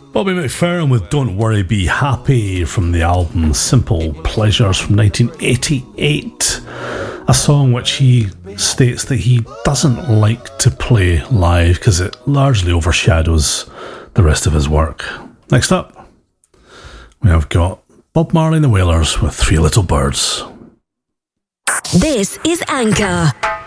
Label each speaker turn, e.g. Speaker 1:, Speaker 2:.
Speaker 1: Bobby McFerrin with Don't Worry, Be Happy from the album Simple Pleasures from 1988. A song which he states that he doesn't like to play live because it largely overshadows the rest of his work. Next up, we have got Bob Marley and the Wailers with Three Little Birds.
Speaker 2: This is Anchor.